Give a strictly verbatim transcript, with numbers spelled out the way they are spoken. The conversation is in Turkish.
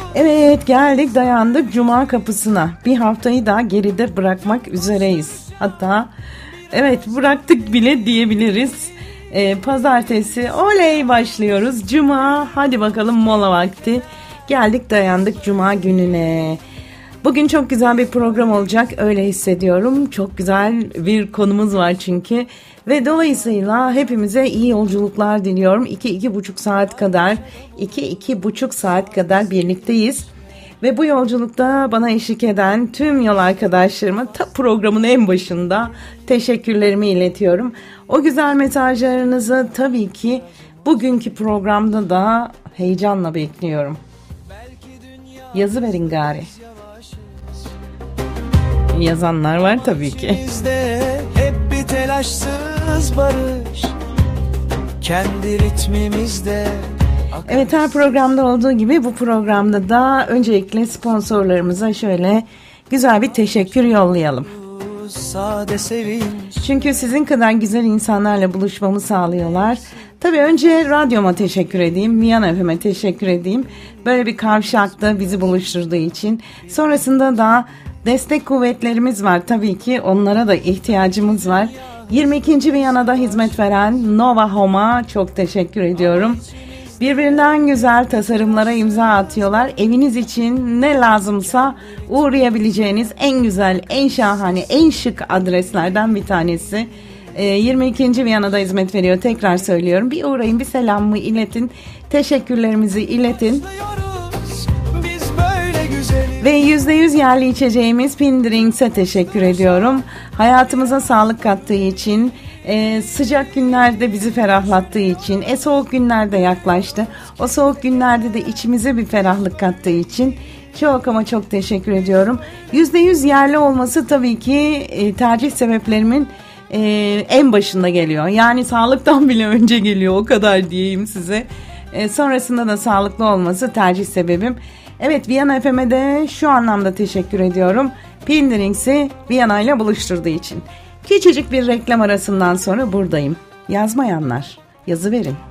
Evet, geldik dayandık Cuma kapısına. Bir haftayı daha geride bırakmak üzereyiz. Hatta evet bıraktık bile diyebiliriz. Ee, pazartesi oley başlıyoruz. Cuma hadi bakalım mola vakti. Geldik dayandık Cuma gününe. Bugün çok güzel bir program olacak, öyle hissediyorum. Çok güzel bir konumuz var çünkü. Ve dolayısıyla hepimize iyi yolculuklar diliyorum. iki iki buçuk saat kadar, iki iki buçuk saat kadar birlikteyiz. Ve bu yolculukta bana eşlik eden tüm yol arkadaşlarıma ta programın en başında teşekkürlerimi iletiyorum. O güzel mesajlarınızı tabii ki bugünkü programda da heyecanla bekliyorum. Yazı verin gari. Yazanlar var tabii ki. Hep bir telaşsız barış, kendi ritmimizde. Evet, her programda olduğu gibi bu programda da öncelikle sponsorlarımıza şöyle güzel bir teşekkür yollayalım. Çünkü sizin kadar güzel insanlarla buluşmamı sağlıyorlar. Tabii önce radyoma teşekkür edeyim, Viyana F M'e teşekkür edeyim. Böyle bir kavşakta bizi buluşturduğu için. Sonrasında da destek kuvvetlerimiz var, tabii ki onlara da ihtiyacımız var. yirmi ikinci Viyana'da hizmet veren Nova Home'a çok teşekkür ediyorum. Birbirinden güzel tasarımlara imza atıyorlar. Eviniz için ne lazımsa uğrayabileceğiniz en güzel, en şahane, en şık adreslerden bir tanesi. yirmi ikinci Viyana'da hizmet veriyor. Tekrar söylüyorum. Bir uğrayın, bir selamımı iletin. Teşekkürlerimizi iletin. Ve yüzde yüz yerli içeceğimiz Pindrings'e teşekkür ediyorum. Hayatımıza sağlık kattığı için, e, sıcak günlerde bizi ferahlattığı için, e, soğuk günlerde yaklaştı. O soğuk günlerde de içimize bir ferahlık kattığı için çok ama çok teşekkür ediyorum. yüzde yüz yerli olması tabii ki e, tercih sebeplerimin e, en başında geliyor. Yani sağlıktan bile önce geliyor, o kadar diyeyim size. E, sonrasında da sağlıklı olması tercih sebebim. Evet, Viyana F M'e de şu anlamda teşekkür ediyorum. Pindrings'i Viyana ile buluşturduğu için. Küçücük bir reklam arasından sonra buradayım. Yazmayanlar yazı verin.